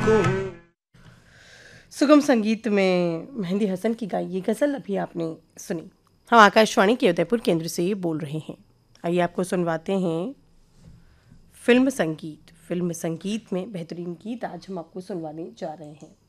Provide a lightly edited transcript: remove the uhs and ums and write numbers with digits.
सुगम संगीत में मेहंदी हसन की गाई ये गज़ल अभी आपने सुनी। हम आकाशवाणी के उदयपुर केंद्र से बोल रहे हैं। आइए आपको सुनवाते हैं फिल्म संगीत। फिल्म संगीत में बेहतरीन गीत आज हम आपको सुनवाने जा रहे हैं।